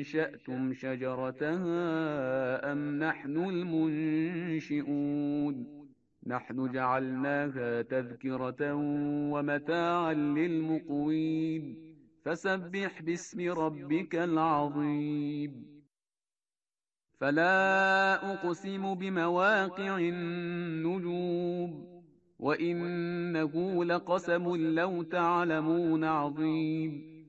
أنشأتم شجرتها أم نحن المنشئون نحن جعلناها تذكرة ومتاعا للمقوين فسبح باسم ربك العظيم فلا أقسم بمواقع النجوم وإنه لقسم لو تعلمون عظيم